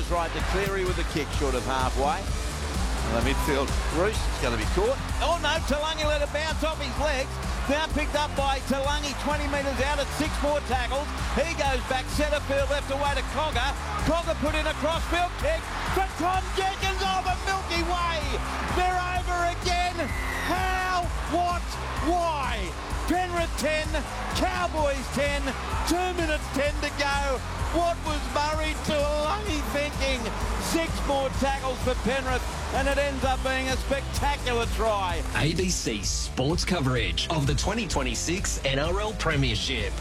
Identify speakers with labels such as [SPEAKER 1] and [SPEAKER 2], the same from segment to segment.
[SPEAKER 1] goes right to Cleary with the kick short of halfway. And the midfield, Roos is going to be caught. Oh no, Talangi let it bounce off his legs. Now picked up by Talangi, 20 metres out at 6 more tackles. He goes back, centre field, left away to Cogger. Cogger put in a crossfield kick for Tom Jenkins. Oh, the Milky Way! They're over again. How? What? Why? Penrith 10, Cowboys 10, 2 minutes 10 to go. What was Murray Talangi thinking? 6 more tackles for Penrith, and it ends up being a spectacular try.
[SPEAKER 2] ABC Sports coverage of the 2026 NRL Premiership.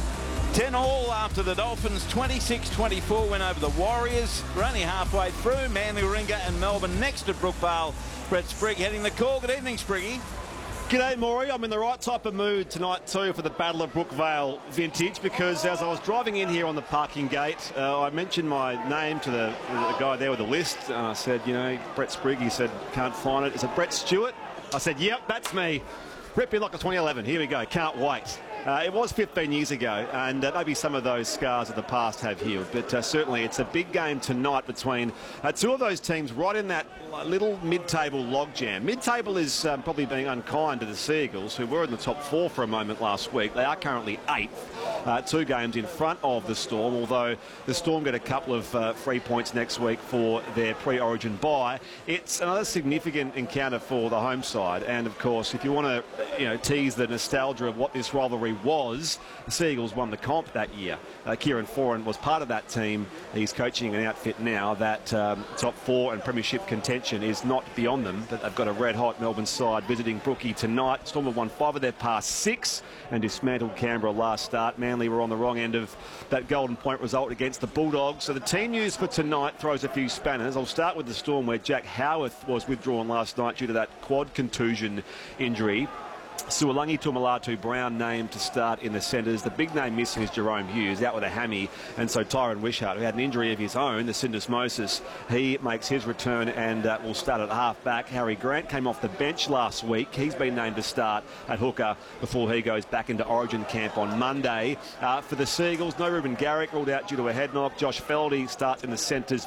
[SPEAKER 1] 10-all after the Dolphins 26-24 win over the Warriors. We're only halfway through. Manly, Warringah and Melbourne next to Brookvale. Brett Sprigg heading the call. Good evening, Spriggy.
[SPEAKER 3] G'day, Maury. I'm in the right type of mood tonight too for the Battle of Brookvale Vintage, because as I was driving in here on the parking gate, I mentioned my name to the guy there with the list. I said, you know, Brett Sprigg. He said, can't find it. Is it Brett Stewart? I said, yep, that's me. Rip me like a 2011. Here we go. Can't wait. It was 15 years ago, and maybe some of those scars of the past have healed, but certainly it's a big game tonight between two of those teams right in that little mid-table logjam. Mid-table is probably being unkind to the Seagulls, who were in the top 4 for a moment last week. They are currently 8th, 2 games in front of the Storm, although the Storm get a couple of free points next week for their pre-origin bye. It's another significant encounter for the home side, and of course, if you want to tease the nostalgia of what this rivalry was, the Seagulls won the comp that year. Kieran Foran was part of that team. He's coaching an outfit now that top 4 and premiership contention is not beyond them, but they've got a red-hot Melbourne side visiting Brookie tonight. Storm have won 5 of their past 6 and dismantled Canberra last start. Manly were on the wrong end of that Golden Point result against the Bulldogs. So the team news for tonight throws a few spanners. I'll start with the Storm, where Jack Howarth was withdrawn last night due to that quad contusion injury. Sualangi Tumalatu Brown named to start in the centres. The big name missing is Jerome Hughes, out with a hammy. And so Tyron Wishart, who had an injury of his own, the syndesmosis, he makes his return and will start at half-back. Harry Grant came off the bench last week. He's been named to start at hooker before he goes back into Origin camp on Monday. For the Seagulls, no Ruben Garrick, ruled out due to a head knock. Josh Feldy starts in the centres